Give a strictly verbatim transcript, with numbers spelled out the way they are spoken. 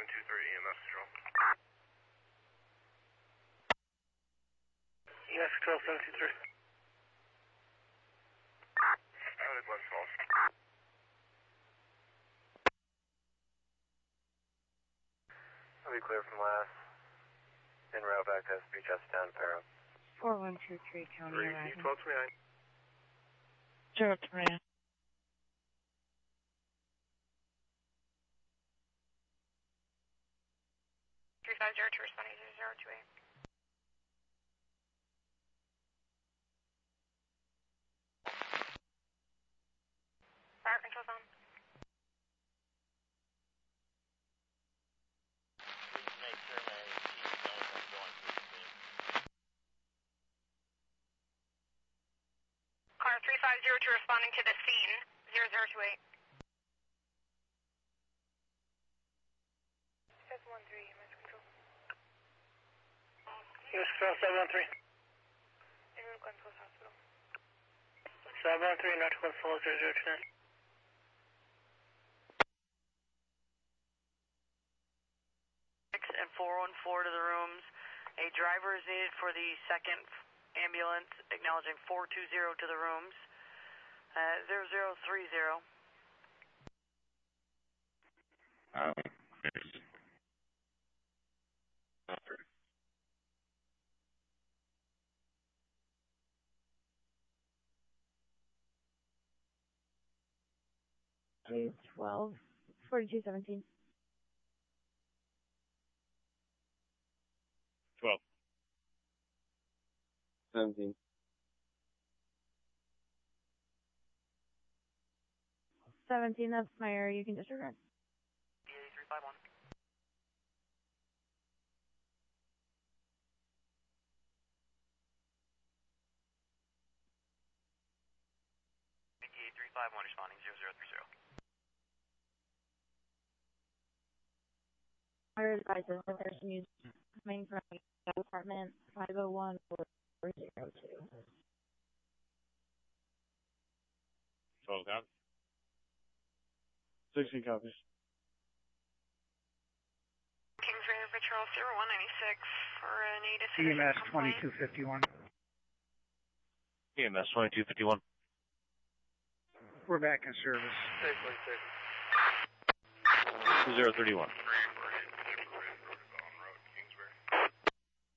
two three, E M S control. E M S control, seven two three. Out of Glens Falls. I'll be clear from last. En route back to S P Chestertown, Para. four one two three, County arriving. twelve twenty-nine. zero three. three five zero two, responding to zero two eight. Fire control's on. Please make sure my chief knows I'm going through the scene. Car three five zero two responding to the scene, zero zero two eight. seven one three, E M S control. E M S control, seven one three. En route Glens Falls Hospital. seven one three, not Glens Falls, zero zero two nine. And four one four to the rooms. A driver is needed for the second ambulance, acknowledging four two zero to the rooms. Uh, zero zero three zero. Um, twelve, forty-two seventeen. twelve. seventeen. seventeen, that's my area, you can disregard. B A three five one. B A three five one responding zero zero three zero. Our advisor, the person is coming from the apartment five oh one four zero two. twelve copies. sixteen copies. Kings River Patrol zero one nine six for an A to E M S twenty-two fifty-one. E M S twenty-two fifty-one. We're back in service. Safely, safely. zero thirty-one. Three,